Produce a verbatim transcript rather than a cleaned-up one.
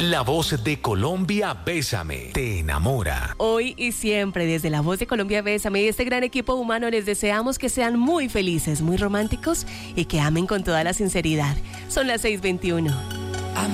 La voz de Colombia, Bésame, te enamora. Hoy y siempre, desde La Voz de Colombia, Bésame y este gran equipo humano, les deseamos que sean muy felices, muy románticos y que amen con toda la sinceridad. Son las seis veintiuno.